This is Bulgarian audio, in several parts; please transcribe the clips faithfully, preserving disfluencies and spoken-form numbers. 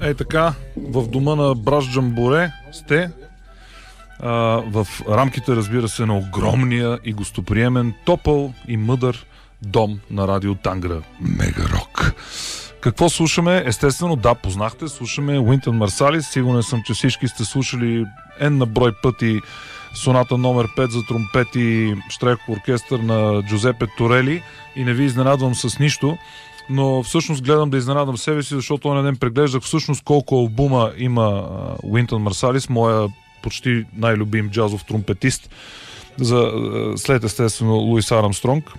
Ей така, в дома на Браш Джамборе сте, а, в рамките, разбира се, на огромния и гостоприемен, топъл и мъдър дом на Радио Тангра. Мега рок. Какво слушаме? Естествено, да, познахте, слушаме Уинтън Марсалис. Сигурен съм, че всички сте слушали N на брой пъти соната номер пет за тромпет и штрайков оркестър на Джузепе Торели и не ви изненадвам с нищо, но всъщност гледам да изненадам себе си, защото онен ден преглеждах всъщност колко албума има Уинтън Марсалис, моя почти най-любим джазов тромпетист, за, след естествено Луис Армстронг.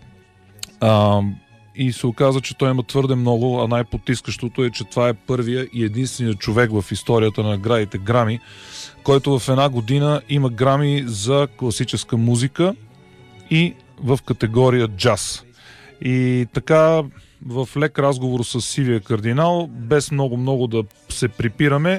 А, и се оказа, че той има твърде много, а най-потискащото е, че това е първия и единственият човек в историята на наградите Грами, който в една година има Грами за класическа музика и в категория джаз. И така, в лек разговор с Сивия кардинал, без много-много да се припираме,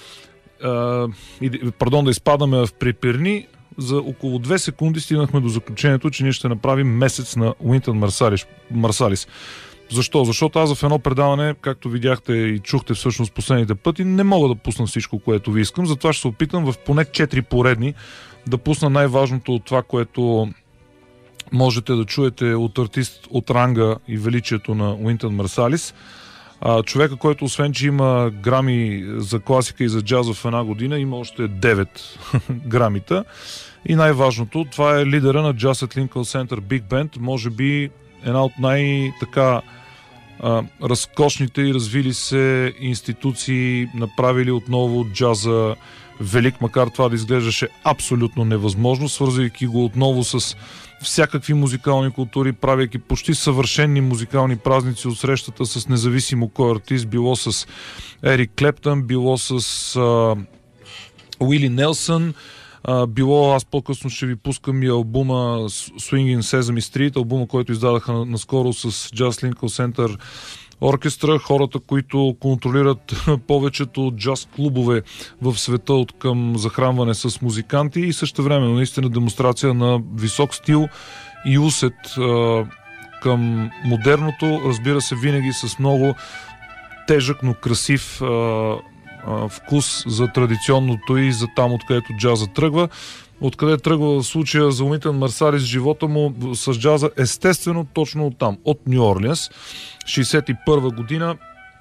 а, и, пардон, да изпадаме в припирни, за около две секунди стигнахме до заключението, че ние ще направим месец на Уинтън Марсалис. Марсалис. Защо? Защото аз в едно предаване, както видяхте и чухте всъщност последните пъти, не мога да пусна всичко, което ви искам. Затова ще се опитам в поне четири поредни да пусна най-важното от това, което можете да чуете от артист от ранга и величието на Уинтън Марсалис. А, човека, който освен, че има грами за класика и за джаз в една година, има още девет грамита. И най-важното, това е лидера на Jazz at Lincoln Center Big Band, може би една от най-така а, разкошните и развили се институции, направили отново джаза велик, макар това да изглеждаше абсолютно невъзможно, свързвайки го отново с всякакви музикални култури, правейки почти съвършенни музикални празници от срещата с независимо кой артист, било с Ерик Клептън, било с а, Уили Нелсън, а, било, аз по-късно ще ви пускам и албума Swingin' Sesame Street, албума, който издадаха наскоро с Jazz Lincoln Center оркестра, хората, които контролират повечето джаз клубове в света от към захранване с музиканти и същевременно наистина демонстрация на висок стил и усет а, към модерното, разбира се, винаги с много тежък, но красив а, а, вкус за традиционното и за там, откъдето джаза тръгва. Откъде тръгва в случая за Уинтън Марсалис живота му с джаза, естествено точно оттам, от Ню Орлианс. шейсет и първа година.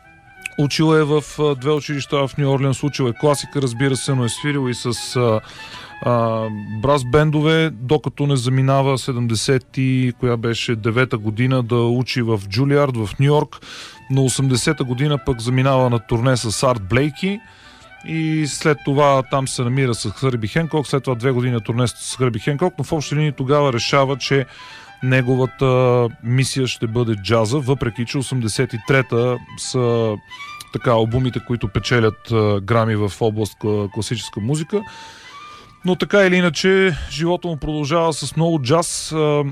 Учил е в две училища в Ню Орлианс, учил е класика, разбира се, но е свирил и с а, а, брас бендове, докато не заминава седемдесет и коя беше девета година да учи в Джулиард в Ню Йорк. На осемдесета година пък заминава на турне с Арт Блейки. И след това там се намира с Хърби Хенкок, след това две години турне с Хърби Хенкок, но в общи линии тогава решава, че неговата мисия ще бъде джаза, въпреки че осемдесет и трета са така албумите, които печелят а, грами в област класическа музика. Но така или иначе, живота му продължава с много джаз. А,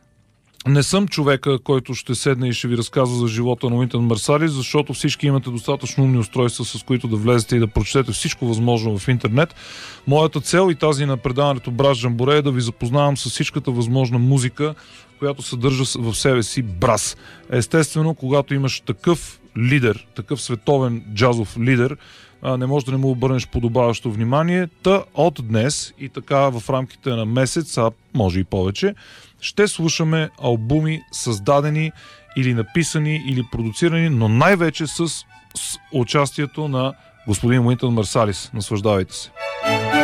Не съм човека, който ще седне и ще ви разказва за живота на Уинтън Марсалис, защото всички имате достатъчно умни устройства, с които да влезете и да прочетете всичко възможно в интернет. Моята цел и тази на предаването Браш Джамборе е да ви запознавам с всичката възможна музика, която съдържа в себе си брас. Естествено, когато имаш такъв лидер, такъв световен джазов лидер, не можеш да не му обърнеш подобаващо внимание. Та от днес и така в рамките на месец, а може и повече, ще слушаме албуми създадени или написани или продуцирани, но най-вече с, с участието на господин Уинтън Марсалис. Наслаждавайте се!